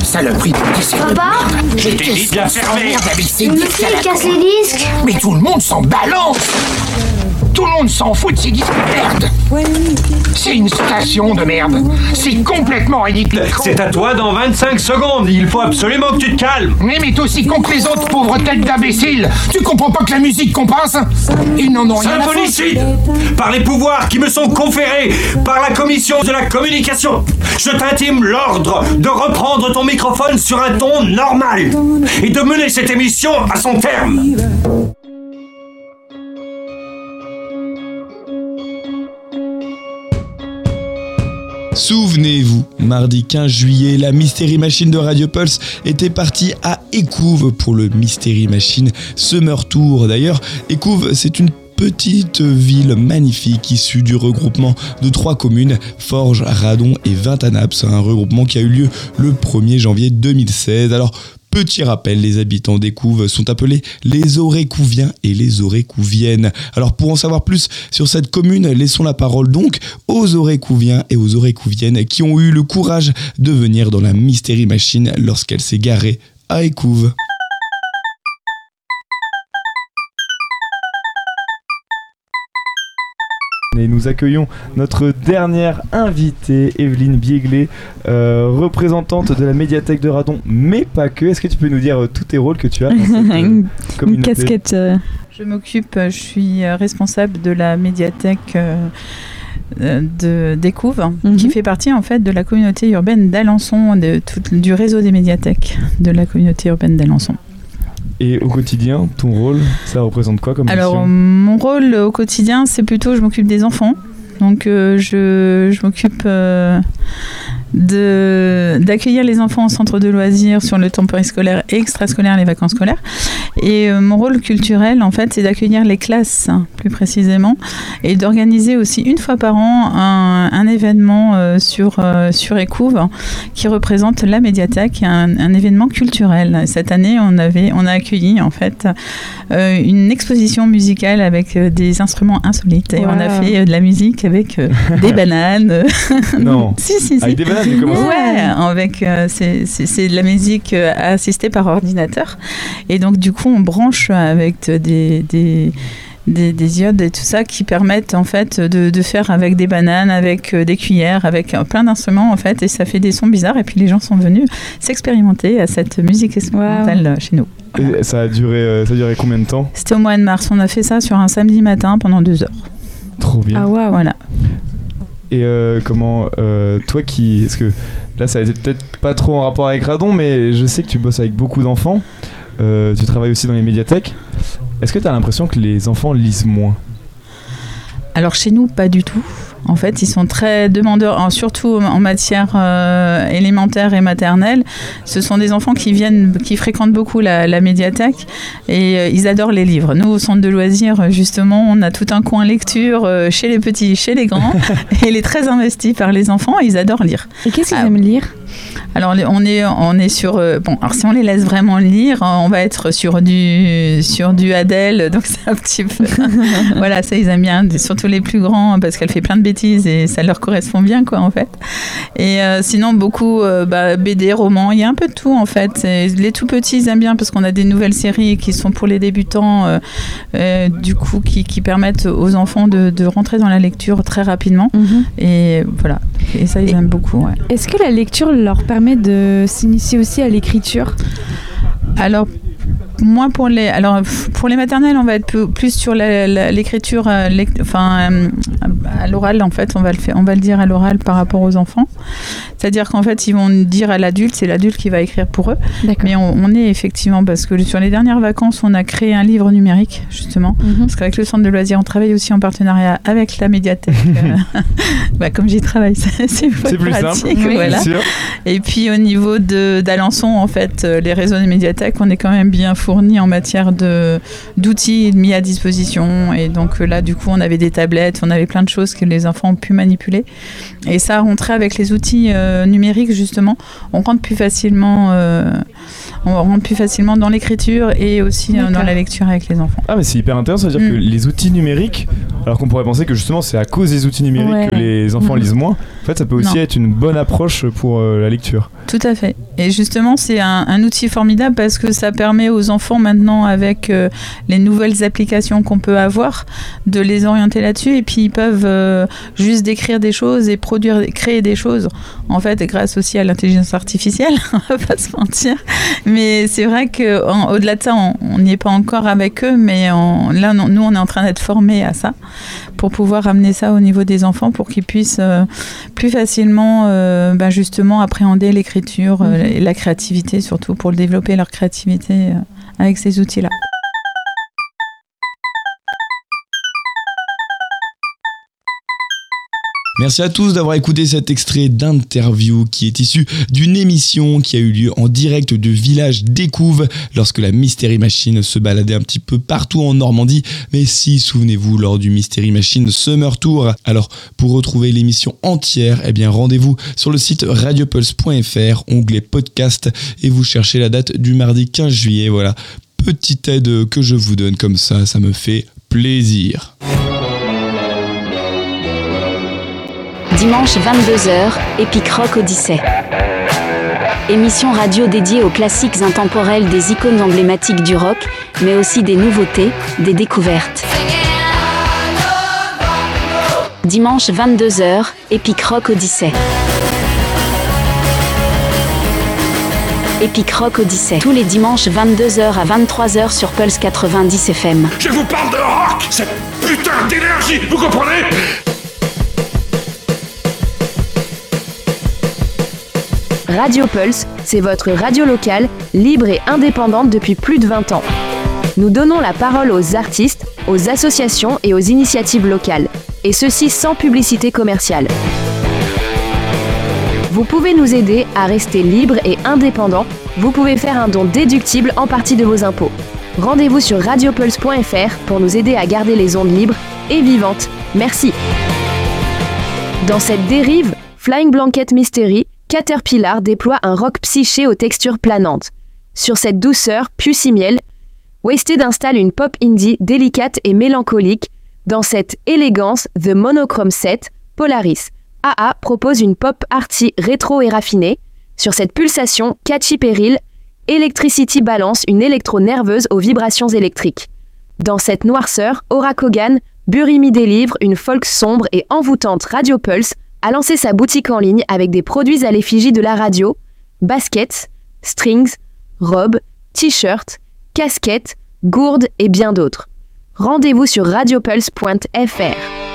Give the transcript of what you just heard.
saloperie de disque. Papa ? Je t'ai dit de la fermer avec ces Mais disques à la il casse con. les disques. Mais tout le monde s'en balance. Tout le monde s'en fout de ces disques de merde. C'est une station de merde. C'est complètement ridicule. C'est à toi dans 25 secondes. Il faut absolument que tu te calmes. Mais t'es aussi con que les autres, pauvres têtes d'imbéciles. Tu comprends pas que la musique qu'on passe, ils n'en ont rien à foutre. Symphonicide par les pouvoirs qui me sont conférés par la commission de la communication. Je t'intime l'ordre de reprendre ton microphone sur un ton normal et de mener cette émission à son terme. Souvenez-vous, mardi 15 juillet, la Mystery Machine de Radio Pulse était partie à Écouves pour le Mystery Machine Summer Tour. D'ailleurs, Écouves, c'est une petite ville magnifique issue du regroupement de 3 communes, Forges, Radon et Vintanaps, un regroupement qui a eu lieu le 1er janvier 2016. Alors, petit rappel, les habitants d'Écouves sont appelés les Orécouviens et les Orécouviennes. Alors pour en savoir plus sur cette commune, laissons la parole donc aux Orécouviens et aux Orécouviennes qui ont eu le courage de venir dans la Mystery Machine lorsqu'elle s'est garée à Écouves. Et nous accueillons notre dernière invitée, Evelyne Bieglet, représentante de la médiathèque de Radon, mais pas que. Est-ce que tu peux nous dire tous tes rôles que tu as dans cette communauté ? Une casquette. Je suis responsable de la médiathèque d'Écouves, qui fait partie en fait de la communauté urbaine d'Alençon, du réseau des médiathèques de la communauté urbaine d'Alençon. Et au quotidien, ton rôle, ça représente quoi comme mission ? Alors, mon rôle au quotidien, c'est plutôt, je m'occupe des enfants. Donc, je m'occupe d'accueillir les enfants au centre de loisirs sur le temps périscolaire et extrascolaire, les vacances scolaires. Et mon rôle culturel, en fait, c'est d'accueillir les classes, plus précisément, et d'organiser aussi une fois par an un événement sur Écouves qui représente la médiathèque, un événement culturel. Cette année, on a accueilli, en fait, une exposition musicale avec des instruments insolites. Et on a fait de la musique avec des bananes. Non. Si. Avec des bananes, comment ça ? Ouais, avec c'est de la musique assistée par ordinateur. Et donc du coup, on branche avec des diodes et tout ça qui permettent en fait de faire avec des bananes, avec des cuillères, avec plein d'instruments en fait, et ça fait des sons bizarres. Et puis les gens sont venus s'expérimenter à cette musique expérimentale chez nous. Et ça a duré combien de temps ? C'était au mois de mars. On a fait ça sur un samedi matin pendant 2 heures. Trop bien. Ah ouais. Voilà. Et toi est-ce que là ça a été peut-être pas trop en rapport avec Radon, mais je sais que tu bosses avec beaucoup d'enfants, tu travailles aussi dans les médiathèques. Est-ce que tu as l'impression que les enfants lisent moins ? Alors chez nous, pas du tout. En fait, ils sont très demandeurs, surtout en matière élémentaire et maternelle. Ce sont des enfants qui fréquentent beaucoup la médiathèque et ils adorent les livres. Nous, au centre de loisirs, justement, on a tout un coin lecture chez les petits, chez les grands. Et il est très investi par les enfants et ils adorent lire. Et qu'est-ce qu'ils aiment lire ? Alors on est sur alors si on les laisse vraiment lire, on va être sur du Adèle, donc c'est un petit peu voilà, ça ils aiment bien, surtout les plus grands parce qu'elle fait plein de bêtises et ça leur correspond bien quoi en fait. Et sinon beaucoup BD, romans, il y a un peu de tout en fait. Et les tout petits ils aiment bien parce qu'on a des nouvelles séries qui sont pour les débutants du coup qui permettent aux enfants de rentrer dans la lecture très rapidement. Et voilà, et ça ils aiment beaucoup. Ouais. Est-ce que la lecture leur permet de s'initier aussi à l'écriture ? Alors, moins pour les maternelles, on va être plus sur l'écriture, à l'oral en fait, on va le dire à l'oral par rapport aux enfants. C'est-à-dire qu'en fait, ils vont dire à l'adulte, c'est l'adulte qui va écrire pour eux. D'accord. Mais on est effectivement, parce que sur les dernières vacances, on a créé un livre numérique, justement. Parce qu'avec le centre de loisirs, on travaille aussi en partenariat avec la médiathèque. Comme j'y travaille, c'est plus pratique. Simple. Voilà. Et puis au niveau d'Alençon, en fait, les réseaux des médiathèques, on est quand même bien fournis en matière d'outils mis à disposition. Et donc là, du coup, on avait des tablettes, on avait plein de choses que les enfants ont pu manipuler. Et ça, rentrer avec les outils numériques, justement, on rentre plus facilement dans l'écriture et aussi dans la lecture avec les enfants. Ah, mais c'est hyper intéressant, c'est-à-dire que les outils numériques, alors qu'on pourrait penser que justement c'est à cause des outils numériques que les enfants lisent moins, en fait ça peut aussi être une bonne approche pour la lecture. Tout à fait. Et justement, c'est un outil formidable parce que ça permet aux enfants maintenant, avec les nouvelles applications qu'on peut avoir, de les orienter là-dessus. Et puis, ils peuvent juste décrire des choses et créer des choses. En fait, grâce aussi à l'intelligence artificielle, on va pas se mentir. Mais c'est vrai qu'au-delà de ça, on n'y est pas encore avec eux. Mais là, nous, on est en train d'être formés à ça pour pouvoir amener ça au niveau des enfants pour qu'ils puissent plus facilement, justement, appréhender l'écriture et la créativité, surtout pour développer leur créativité avec ces outils-là. Merci à tous d'avoir écouté cet extrait d'interview qui est issu d'une émission qui a eu lieu en direct du village d'Écouves lorsque la Mystery Machine se baladait un petit peu partout en Normandie. Mais si, souvenez-vous, lors du Mystery Machine Summer Tour. Alors, pour retrouver l'émission entière, rendez-vous sur le site radiopulse.fr, onglet podcast, et vous cherchez la date du mardi 15 juillet. Voilà, petite aide que je vous donne comme ça me fait plaisir. Dimanche 22h, Epic Rock Odyssey. Émission radio dédiée aux classiques intemporels des icônes emblématiques du rock, mais aussi des nouveautés, des découvertes. Dimanche 22h, Epic Rock Odyssey. Epic Rock Odyssey. Tous les dimanches 22h à 23h sur Pulse 90 FM. Je vous parle de rock, cette putain d'énergie, vous comprenez ? Radio Pulse, c'est votre radio locale, libre et indépendante depuis plus de 20 ans. Nous donnons la parole aux artistes, aux associations et aux initiatives locales, et ceci sans publicité commerciale. Vous pouvez nous aider à rester libre et indépendant. Vous pouvez faire un don déductible en partie de vos impôts. Rendez-vous sur radiopulse.fr pour nous aider à garder les ondes libres et vivantes. Merci. Dans cette dérive, Flying Blanket Mystery, Caterpillar déploie un rock psyché aux textures planantes. Sur cette douceur, puce-miel, Wasted installe une pop indie délicate et mélancolique. Dans cette élégance, The Monochrome Set, Polaris AA propose une pop arty rétro et raffinée. Sur cette pulsation, Catchy Peril, Electricity balance une électro nerveuse aux vibrations électriques. Dans cette noirceur, Aura Kogan, Burimi délivre une folk sombre et envoûtante. Radio Pulse a lancé sa boutique en ligne avec des produits à l'effigie de la radio, baskets, strings, robes, t-shirts, casquettes, gourdes et bien d'autres. Rendez-vous sur radiopulse.fr.